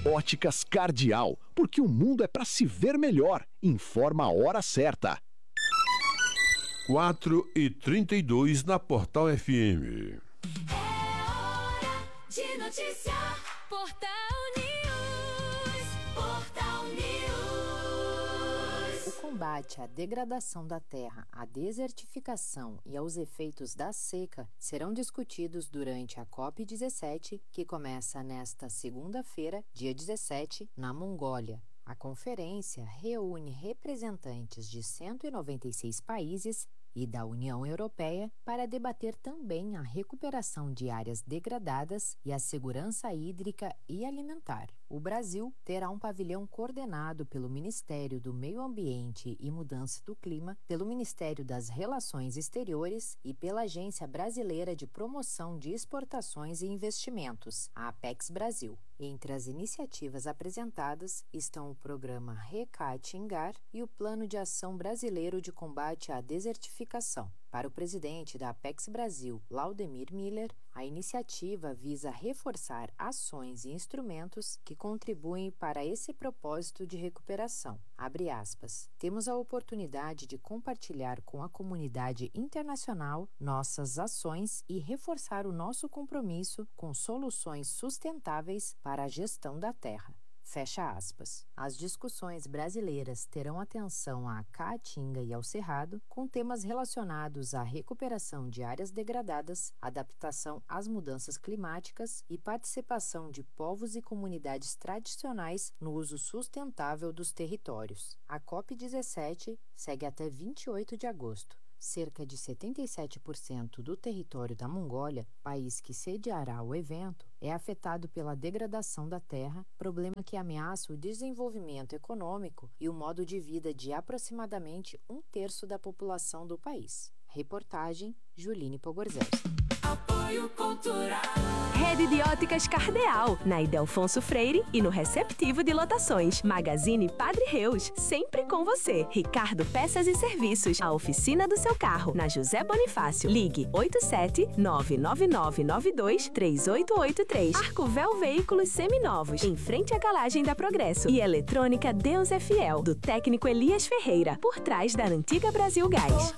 Óticas Cardial, porque o mundo é para se ver melhor. Informa a hora certa. 4h32 na Portal FM. É hora de noticiar. Portal News. Portal News. O combate à degradação da terra, à desertificação e aos efeitos da seca serão discutidos durante a COP17, que começa nesta segunda-feira, dia 17, na Mongólia. A conferência reúne representantes de 196 países e da União Europeia para debater também a recuperação de áreas degradadas e a segurança hídrica e alimentar. O Brasil terá um pavilhão coordenado pelo Ministério do Meio Ambiente e Mudança do Clima, pelo Ministério das Relações Exteriores e pela Agência Brasileira de Promoção de Exportações e Investimentos, a Apex Brasil. Entre as iniciativas apresentadas estão o programa Recatingar e o Plano de Ação Brasileiro de Combate à Desertificação. Para o presidente da Apex Brasil, Laudemir Miller, a iniciativa visa reforçar ações e instrumentos que contribuem para esse propósito de recuperação. Abre aspas. Temos a oportunidade de compartilhar com a comunidade internacional nossas ações e reforçar o nosso compromisso com soluções sustentáveis para a gestão da terra. Fecha aspas. As discussões brasileiras terão atenção à Caatinga e ao Cerrado, com temas relacionados à recuperação de áreas degradadas, adaptação às mudanças climáticas e participação de povos e comunidades tradicionais no uso sustentável dos territórios. A COP17 segue até 28 de agosto. Cerca de 77% do território da Mongólia, país que sediará o evento, é afetado pela degradação da terra, problema que ameaça o desenvolvimento econômico e o modo de vida de aproximadamente 1/3 da população do país. Reportagem Juline Pogorzelski. Apoio Cultural. Rede de Óticas Cardeal, na Ildefonso Freire e no Receptivo de Lotações. Magazine Padre Reus, sempre com você. Ricardo Peças e Serviços, a oficina do seu carro, na José Bonifácio. Ligue 87-99992-3883. Arcovel Veículos Seminovos, em frente à garagem da Progresso. E Eletrônica Deus é Fiel, do técnico Elias Ferreira, por trás da antiga Brasil Gás.